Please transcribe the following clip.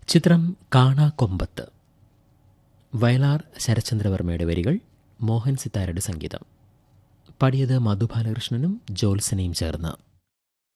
ചിത്രം കാണാക്കൊമ്പത്ത്. വയലാർ ശരചന്ദ്രവർമ്മയുടെ വരികൾ, മോഹൻ സിത്താരയുടെ സംഗീതം. പാടിയത് മധു ബാലകൃഷ്ണനും ജ്യോത്സനയും ചേർന്ന്.